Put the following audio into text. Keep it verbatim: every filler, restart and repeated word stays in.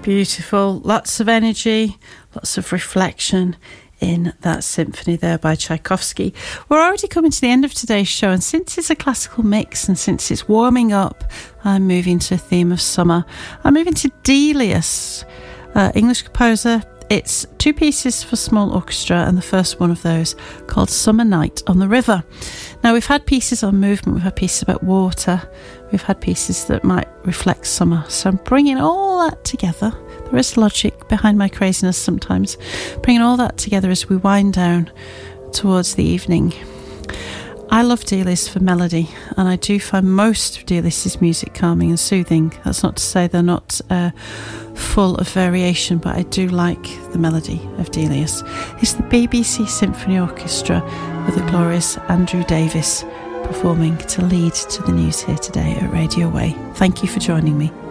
Beautiful. Lots of energy, lots of reflection in that symphony there by Tchaikovsky. We're already coming to the end of today's show, and since it's a classical mix and since it's warming up, I'm moving to a theme of summer. I'm moving to Delius, uh, English composer. It's two pieces for small orchestra, and the first one of those called Summer Night on the River. Now, we've had pieces on movement, we've had pieces about water, we've had pieces that might reflect summer. So I'm bringing all that together. There is logic behind my craziness sometimes. Bringing all that together as we wind down towards the evening. I love Delius for melody, and I do find most of Delius's music calming and soothing. That's not to say they're not uh, full of variation, but I do like the melody of Delius. It's the B B C Symphony Orchestra with the glorious Andrew Davis performing to lead to the news here today at Radio Way. Thank you for joining me.